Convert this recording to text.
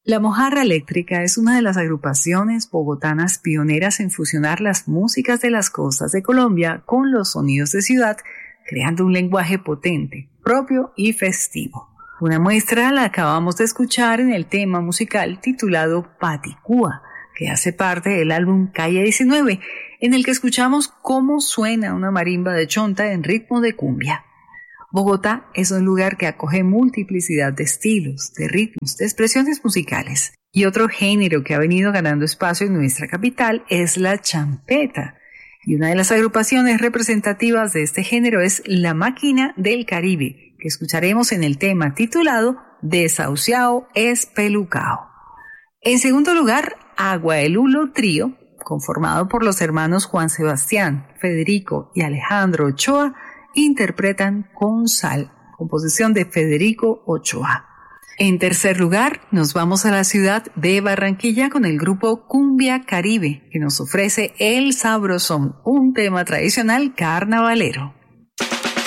La Mojarra Eléctrica es una de las agrupaciones bogotanas pioneras en fusionar las músicas de las costas de Colombia con los sonidos de ciudad, creando un lenguaje potente, propio y festivo. Una muestra la acabamos de escuchar en el tema musical titulado Paticúa, que hace parte del álbum Calle 19, en el que escuchamos cómo suena una marimba de chonta en ritmo de cumbia. Bogotá es un lugar que acoge multiplicidad de estilos, de ritmos, de expresiones musicales. Y otro género que ha venido ganando espacio en nuestra capital es la champeta. Y una de las agrupaciones representativas de este género es La Máquina del Caribe, que escucharemos en el tema titulado Desahuciao Espelucao. En segundo lugar, Agua el Hulo Trío, conformado por los hermanos Juan Sebastián, Federico y Alejandro Ochoa, interpretan Con Sal, composición de Federico Ochoa. En tercer lugar, nos vamos a la ciudad de Barranquilla con el grupo Cumbia Caribe, que nos ofrece El Sabrosón, un tema tradicional carnavalero.